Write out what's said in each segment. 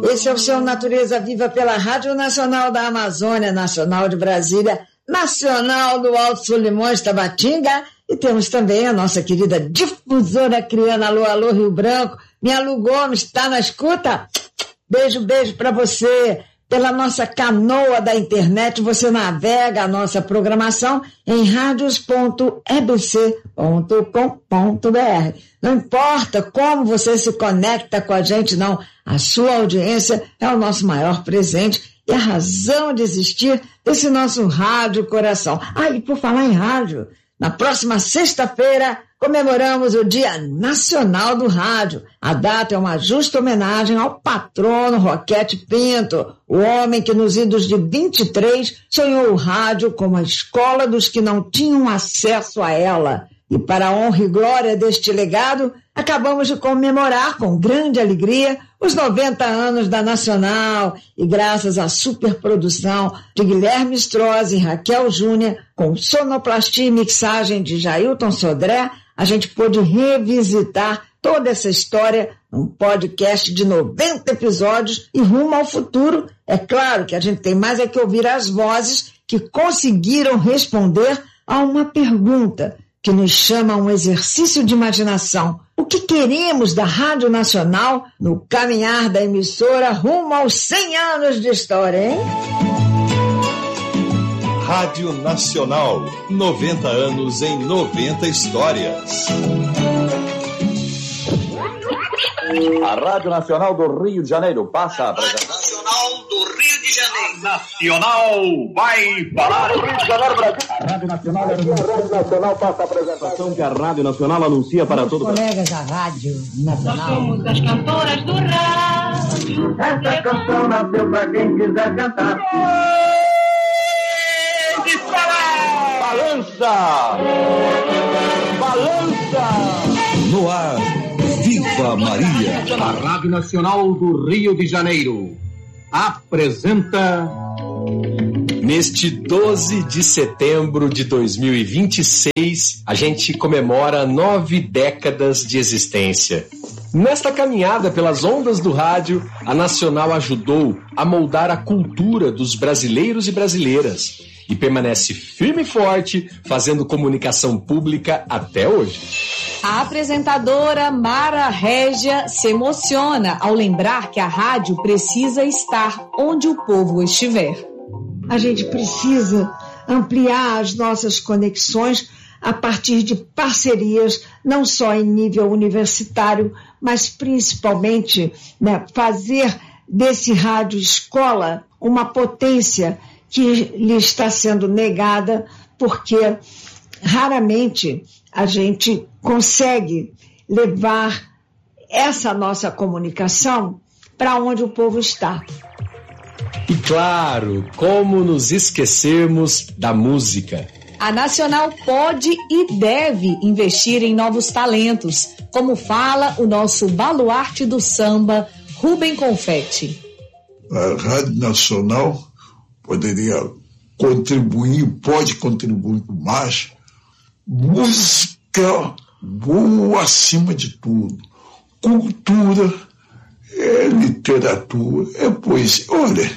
Esse é o seu Natureza Viva pela Rádio Nacional da Amazônia, Nacional de Brasília, Nacional do Alto Solimões, Tabatinga, e temos também a nossa querida difusora criana. Alô, alô, Rio Branco. Minha Lu Gomes, está na escuta? Beijo, beijo para você. Pela nossa canoa da internet, você navega a nossa programação em radios.ebc.com.br. Não importa como você se conecta com a gente, não. A sua audiência é o nosso maior presente e a razão de existir desse nosso Rádio Coração. E por falar em rádio, na próxima sexta-feira comemoramos o Dia Nacional do Rádio. A data é uma justa homenagem ao patrono Roquete Pinto, o homem que nos idos de 23 sonhou o rádio como a escola dos que não tinham acesso a ela. E para a honra e glória deste legado, acabamos de comemorar com grande alegria os 90 anos da Nacional e graças à superprodução de Guilherme Strozzi e Raquel Júnior, com sonoplastia e mixagem de Jailton Sodré, a gente pôde revisitar toda essa história num podcast de 90 episódios e rumo ao futuro. É claro que a gente tem mais é que ouvir as vozes que conseguiram responder a uma pergunta que nos chama a um exercício de imaginação. O que queremos da Rádio Nacional no caminhar da emissora rumo aos 100 anos de história, hein? Rádio Nacional, 90 anos em 90 histórias. A Rádio Nacional do Rio de Janeiro passa a apresentar. Nacional do Rio de Janeiro. Nacional vai falar. Rio de Janeiro, Brasil. A Rádio Nacional a Rádio Nacional passa a apresentação que a Rádio Nacional anuncia para todo o colegas da Rádio Nacional. Nós somos as cantoras do rádio. Essa canção nasceu pra quem quiser cantar. Balança! Balança! No ar, Viva Maria! A Rádio Nacional do Rio de Janeiro apresenta... Neste 12 de setembro de 2026, a gente comemora 9 décadas de existência. Nesta caminhada pelas ondas do rádio, a Nacional ajudou a moldar a cultura dos brasileiros e brasileiras e permanece firme e forte, fazendo comunicação pública até hoje. A apresentadora Mara Régia se emociona ao lembrar que a rádio precisa estar onde o povo estiver. A gente precisa ampliar as nossas conexões a partir de parcerias, não só em nível universitário, mas principalmente, fazer desse rádio escola uma potência que lhe está sendo negada, porque raramente a gente consegue levar essa nossa comunicação para onde o povo está. E claro, como nos esquecermos da música? A Nacional pode e deve investir em novos talentos, como fala o nosso baluarte do samba, Rubem Confetti. A Rádio Nacional poderia contribuir, pode contribuir mais. Música boa acima de tudo. Cultura, literatura, poesia. Olha,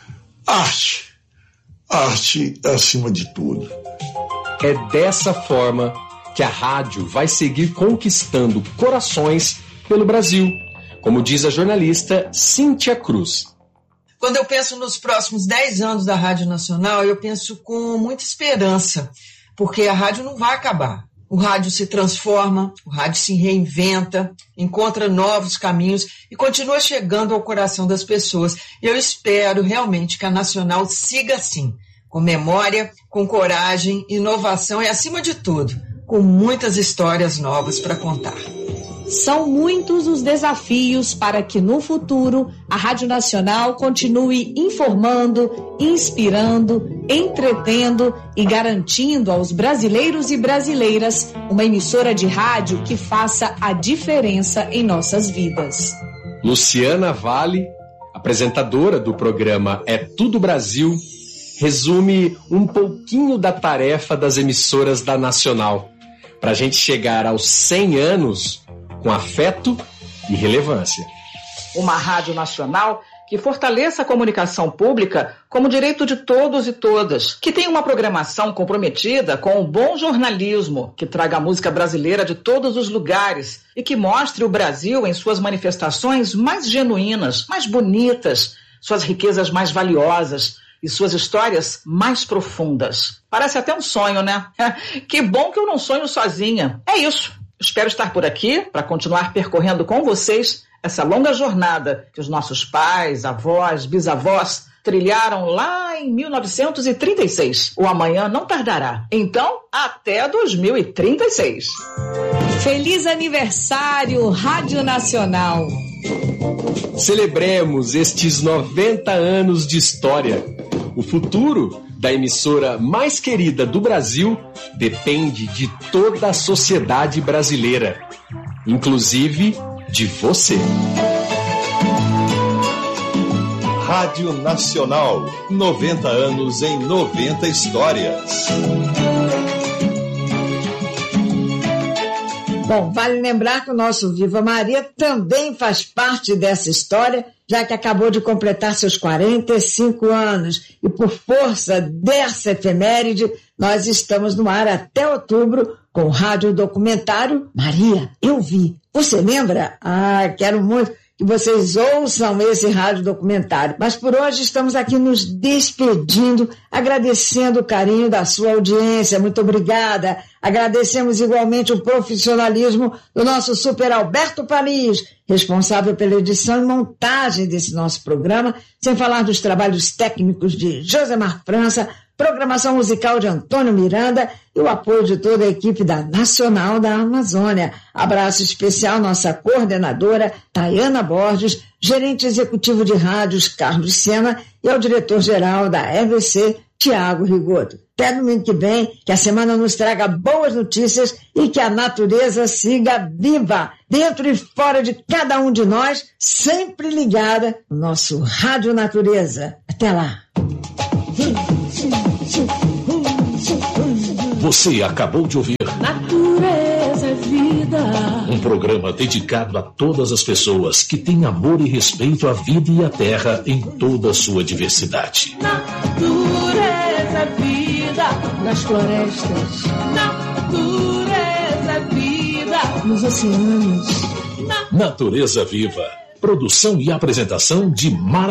arte acima de tudo. É dessa forma que a rádio vai seguir conquistando corações pelo Brasil, como diz a jornalista Cíntia Cruz. Quando eu penso nos próximos 10 anos da Rádio Nacional, eu penso com muita esperança, porque a rádio não vai acabar. O rádio se transforma, o rádio se reinventa, encontra novos caminhos e continua chegando ao coração das pessoas. E eu espero realmente que a Nacional siga assim, com memória, com coragem, inovação e, acima de tudo, com muitas histórias novas para contar. São muitos os desafios para que no futuro a Rádio Nacional continue informando, inspirando, entretendo e garantindo aos brasileiros e brasileiras uma emissora de rádio que faça a diferença em nossas vidas. Luciana Vale, apresentadora do programa É Tudo Brasil, resume um pouquinho da tarefa das emissoras da Nacional, para a gente chegar aos 100 anos com afeto e relevância. Uma rádio nacional que fortaleça a comunicação pública como direito de todos e todas, que tenha uma programação comprometida com o bom jornalismo, que traga a música brasileira de todos os lugares e que mostre o Brasil em suas manifestações mais genuínas, mais bonitas, suas riquezas mais valiosas e suas histórias mais profundas. Parece até um sonho, né? Que bom que eu não sonho sozinha. É isso. Espero estar por aqui para continuar percorrendo com vocês essa longa jornada que os nossos pais, avós, bisavós trilharam lá em 1936. O amanhã não tardará. Então, até 2036. Feliz aniversário, Rádio Nacional. Celebremos estes 90 anos de história. O futuro da emissora mais querida do Brasil depende de toda a sociedade brasileira, inclusive de você. Rádio Nacional, 90 anos em 90 histórias. Bom, vale lembrar que o nosso Viva Maria também faz parte dessa história, já que acabou de completar seus 45 anos. E por força dessa efeméride, nós estamos no ar até outubro com o rádio documentário Maria, Eu Vi. Você lembra? Quero muito que vocês ouçam esse rádio documentário. Mas por hoje estamos aqui nos despedindo, agradecendo o carinho da sua audiência. Muito obrigada. Agradecemos igualmente o profissionalismo do nosso super Alberto Paris, responsável pela edição e montagem desse nosso programa, sem falar dos trabalhos técnicos de Josemar França, programação musical de Antônio Miranda e o apoio de toda a equipe da Nacional da Amazônia. Abraço especial à nossa coordenadora, Tayana Borges, gerente executivo de rádios, Carlos Sena, e ao diretor-geral da RBC, Tiago Rigoto. Até domingo que vem, que a semana nos traga boas notícias e que a natureza siga viva, dentro e fora de cada um de nós, sempre ligada no nosso Rádio Natureza. Até lá! Você acabou de ouvir Natureza é Vida, um programa dedicado a todas as pessoas que têm amor e respeito à vida e à terra em toda a sua diversidade. Natureza é Vida, nas florestas, natureza é vida, nos oceanos. Natureza Viva. Produção e apresentação de Mara